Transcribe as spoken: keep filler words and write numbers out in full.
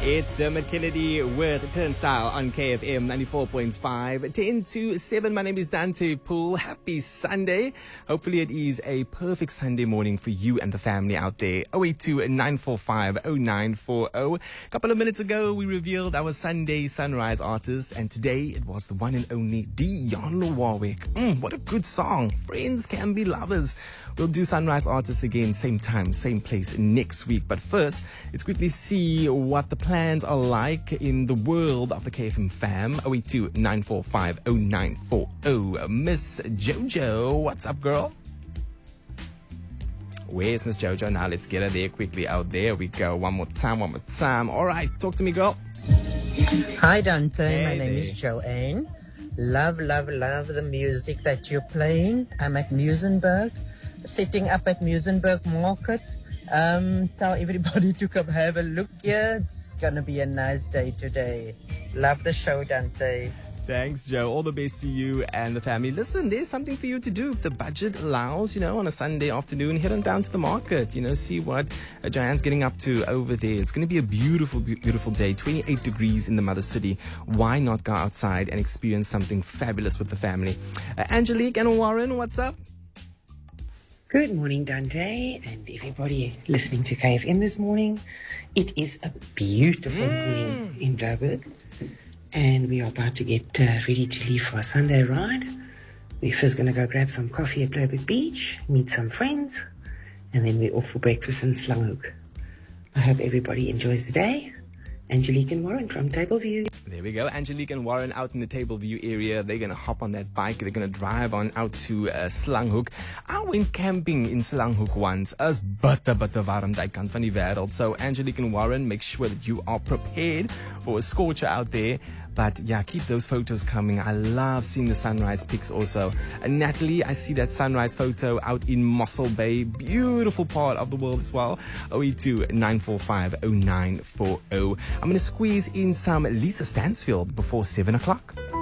It's Dermot Kennedy with Turnstile on K F M ninety-four point five. ten to seven. My name is Dante Poole. Happy Sunday. Hopefully it is a perfect Sunday morning for you and the family out there. oh eight two, nine four five, oh nine four oh. A couple of minutes ago, we revealed our Sunday sunrise artist, and today it was the one and only Dionne Warwick. Mm, what a good song. Friends can be lovers. We'll do Sunrise Artists again, same time, same place next week. But first, let's quickly see what the plans are like in the world of the K F M fam. oh eight two, nine four five, oh nine four oh. Miss Jojo, what's up, girl? Where's Miss Jojo? Now let's get her there quickly. Out there we go. One more time, one more time. All right, talk to me, girl. Hi, Dante. Hey My name there. is Joanne. Love, love, love the music that you're playing. I'm at Musenberg, sitting up at Musenberg Market. Um, tell everybody to come have a look here. It's gonna be a nice day today. Love the show, Dante. Thanks, Joe. All the best to you and the family. Listen, there's something for you to do if the budget allows, you know, on a Sunday afternoon. Head on down to the market, you know, see what uh, Joanne's getting up to over there. It's going to be a beautiful, be- beautiful day. twenty-eight degrees in the mother city. Why not go outside and experience something fabulous with the family? Uh, Angelique and Warren, what's up? Good morning, Dante, and everybody listening to K F M this morning. It is a beautiful morning in Joburg, and we are about to get uh, ready to leave for a Sunday ride. We're first going to go grab some coffee at Joburg Beach, meet some friends, and then we're off for breakfast in Slanghoek. I hope everybody enjoys the day. Angelique and Warren from Tableview. There we go. Angelique and Warren out in the Tableview area. They're going to hop on that bike. They're going to drive on out to uh, Slanghoek. I went camping in Slanghoek once. As butter, butter warm die kant van die wêreld. So Angelique and Warren, make sure that you are prepared for a scorcher out there. But yeah, keep those photos coming. I love seeing the sunrise pics also. And Natalie, I see that sunrise photo out in Mossel Bay. Beautiful part of the world as well. oh eight two, nine four five, oh nine four oh. I'm going to squeeze in some Lisa Stansfield before seven o'clock.